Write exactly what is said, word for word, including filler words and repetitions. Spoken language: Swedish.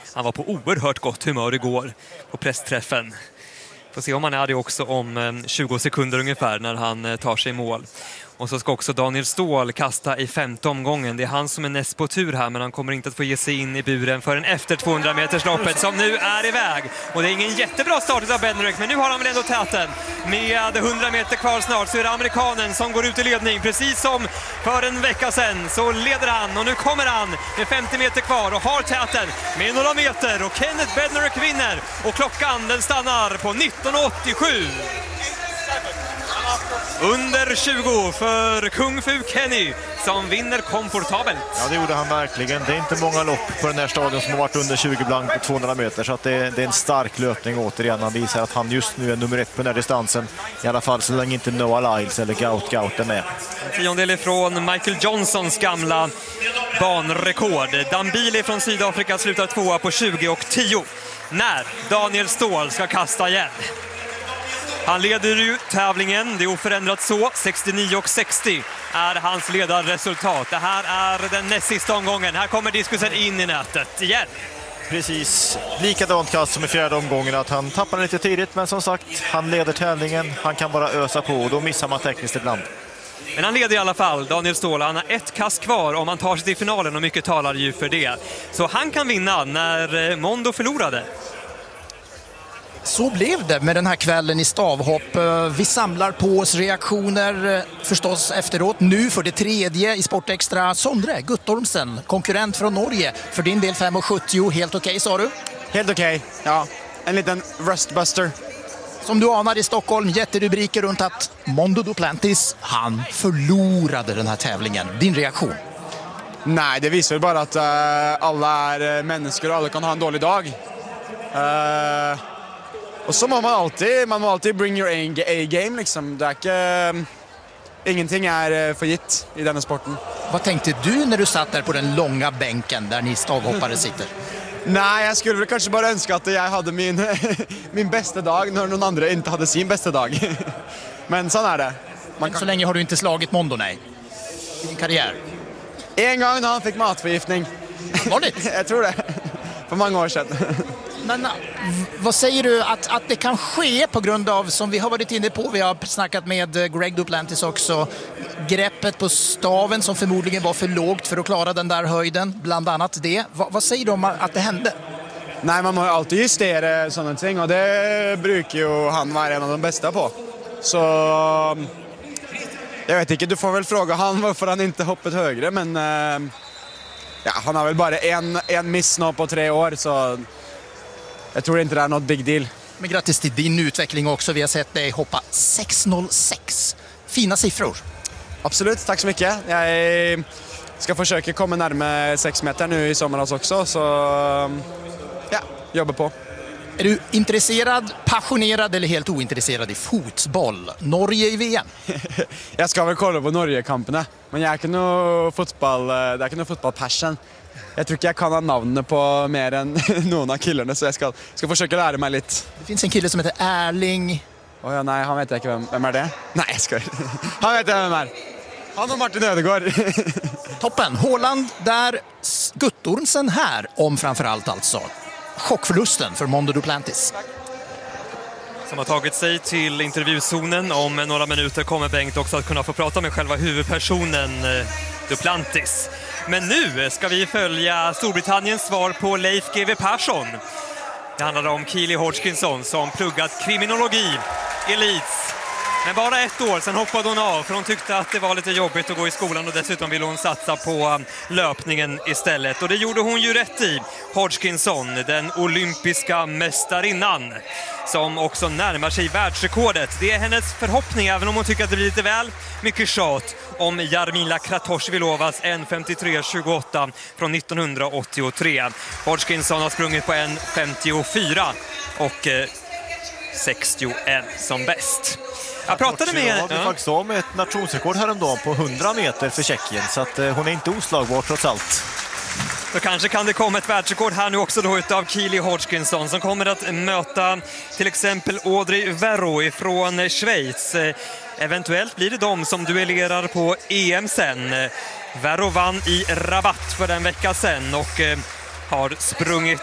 Han var på oerhört gott humör igår på pressträffen. Får se om han är det också om tjugo sekunder ungefär när han tar sig i mål. Och så ska också Daniel Ståhl kasta i femte omgången. Det är han som är näst på tur här, men han kommer inte att få ge sig in i buren förrän efter tvåhundra metersloppet som nu är iväg. Och det är ingen jättebra start av Bednarek, men nu har han väl ändå täten. Med hundra meter kvar snart så är det amerikanen som går ut i ledning. Precis som för en vecka sedan så leder han, och nu kommer han med femtio meter kvar och har täten med några meter. Och Kenneth Bednarek vinner, och klockan den stannar på nitton åttiosju. Under tjugo för Kung Fu Kenny som vinner komfortabelt. Ja, det gjorde han verkligen. Det är inte många lopp på den här stadion som har varit under tjugo blank på tvåhundra meter, så att det, det är en stark löpning återigen. Han visar att han just nu är nummer ett på den här distansen. I alla fall så länge inte Noah Lyles eller Gout Gout är med. En tiondel ifrån Michael Johnsons gamla banrekord. Dambili från Sydafrika slutar tvåa på tjugo och tio när Daniel Ståhl ska kasta igen. Han leder ju tävlingen, det är oförändrat så. sextionio och sextio är hans ledarresultat. Det här är den näst sista omgången. Här kommer diskusen in i nätet igen. Precis, likadant kast som i fjärde omgången, att han tappar lite tidigt, men som sagt, han leder tävlingen. Han kan bara ösa på, och då missar man tekniskt ibland. Men han leder i alla fall, Daniel Ståhl. Han har ett kast kvar om han tar sig till finalen, och mycket talar ju för det. Så han kan vinna när Mondo förlorade. Så blev det med den här kvällen i stavhopp. Vi samlar på oss reaktioner förstås efteråt. Nu för det tredje i Sportextra, Sondre Guttormsen, konkurrent från Norge. För din del fem sjuttio, helt okej okay, sa du? Helt okej, okay. Ja. En liten rustbuster. Som du anar i Stockholm, jätterubriker runt att Mondo Duplantis, han förlorade den här tävlingen. Din reaktion? Nej, det visar väl bara att uh, alla är människor och alla kan ha en dålig dag. Uh... Och så må man alltid, man må alltid bring your A-game liksom. Det är inte, ingenting är för gitt i denna sporten. Vad tänkte du när du satt där på den långa bänken där ni stavhoppare sitter? Nej, jag skulle väl kanske bara önska att jag hade min, min bästa dag när någon andra inte hade sin bästa dag. Men sån är det. Man kan... Så länge har du inte slagit Mondo, nej? I din karriär? En gång när han fick matförgiftning. Var det? Jag tror det. För många år sedan. Men vad säger du att, att det kan ske på grund av, som vi har varit inne på, vi har snackat med Greg Duplantis också, greppet på staven som förmodligen var för lågt för att klara den där höjden, bland annat det. Va, vad säger du om att det hände? Nej, man måste alltid justera sådana ting, och det brukar ju han vara en av de bästa på. Så jag vet inte, du får väl fråga han varför han inte hoppat högre, men ja, han har väl bara en, en miss nå på tre år, så jag tror inte det är något big deal. Men grattis till din utveckling också. Vi har sett dig hoppa sex noll sex. Fina siffror. Absolut, tack så mycket. Jag ska försöka komma närmare sex meter nu i somras också, så ja, jobba på. Är du intresserad, passionerad eller helt ointresserad i fotboll? Norge i V M? Jag ska väl kolla på Norge-kamperna, men jag är inte någon fotboll, det är inte någon fotbollpassion. Jag tror inte jag kan ha namnet på mer än någon av killarna, så jag ska, ska försöka lära mig lite. Det finns en kille som heter Erling. Oh ja, nej, han vet jag inte vem, vem är det? Nej, jag ska. Han vet jag vem är. Han och Martin Ödegård. Toppen. Håland där, Guttormsen här om framförallt alltså chockförlusten för Mondo Duplantis. Som har tagit sig till intervjuzonen. Om några minuter kommer Bengt också att kunna få prata med själva huvudpersonen Duplantis. Men nu ska vi följa Storbritanniens svar på Leif G W Persson. Det handlar om Keely Hodgkinson som pluggat kriminologi i Leeds. Men bara ett år, sen hoppade hon av för hon tyckte att det var lite jobbigt att gå i skolan och dessutom ville hon satsa på löpningen istället. Och det gjorde hon ju rätt i. Hodgkinson, den olympiska mästarinnan som också närmar sig världsrekordet. Det är hennes förhoppning, även om hon tycker att det blir lite väl mycket tjat om Jarmila Kratochvilovas en femtiotre tjugoåtta från nittonhundraåttiotre. Hodgkinson har sprungit på en femtiofyra och eh, sextioen som bäst. Jag pratade med... Ja, vi faktiskt om ett nationsrekord häromdagen på hundra meter för Tjeckien, så att eh, hon är inte oslagbar trots allt. Så kanske kan det komma ett världsrekord här nu också då utav Keely Hodgkinson som kommer att möta till exempel Audrey Verro från Schweiz. Eventuellt blir det de som duellerar på E M sen. Verro vann i Rabat för en vecka sen och har sprungit